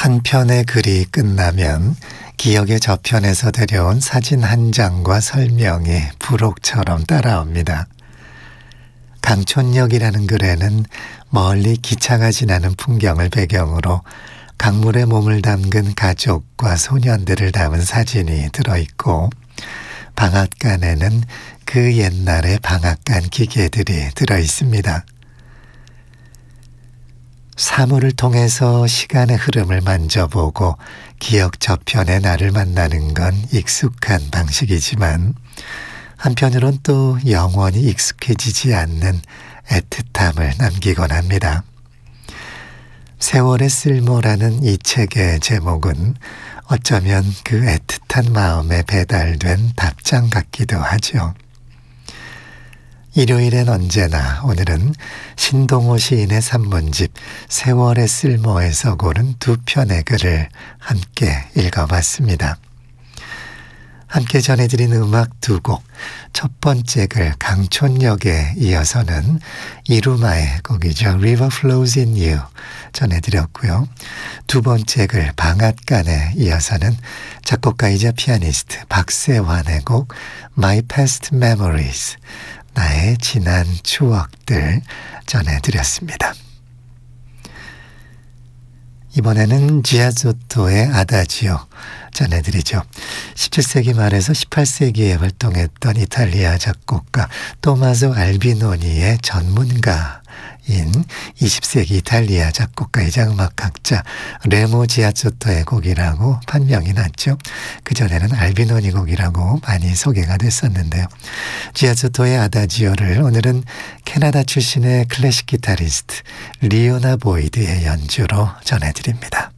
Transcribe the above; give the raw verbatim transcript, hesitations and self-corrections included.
한 편의 글이 끝나면 기억의 저편에서 데려온 사진 한 장과 설명이 부록처럼 따라옵니다. 강촌역이라는 글에는 멀리 기차가 지나는 풍경을 배경으로 강물에 몸을 담근 가족과 소년들을 담은 사진이 들어있고, 방앗간에는 그 옛날의 방앗간 기계들이 들어있습니다. 사물을 통해서 시간의 흐름을 만져보고 기억 저편의 나를 만나는 건 익숙한 방식이지만, 한편으론 또 영원히 익숙해지지 않는 애틋함을 남기곤 합니다. 세월의 쓸모라는 이 책의 제목은 어쩌면 그 애틋한 마음에 배달된 답장 같기도 하죠. 일요일엔 언제나, 오늘은 신동호 시인의 산문집 세월의 쓸모에서 고른 두 편의 글을 함께 읽어봤습니다. 함께 전해드린 음악 두 곡, 첫 번째 글 강촌역에 이어서는 이루마의 곡이죠. River Flows in You 전해드렸고요. 두 번째 글 방앗간에 이어서는 작곡가이자 피아니스트 박세환의 곡 My Past Memories, 나의 지난 추억들 전해드렸습니다. 이번에는 지아조토의 아다지오 전해드리죠. 십칠 세기 말에서 십팔 세기에 활동했던 이탈리아 작곡가 토마소 알비노니의 전문가인 이십 세기 이탈리아 작곡가이자 음악학자 레모 지아조토의 곡이라고 판명이 났죠. 그전에는 알비노니 곡이라고 많이 소개가 됐었는데요. 지아조토의 아다지오를 오늘은 캐나다 출신의 클래식 기타리스트 리오나 보이드의 연주로 전해드립니다.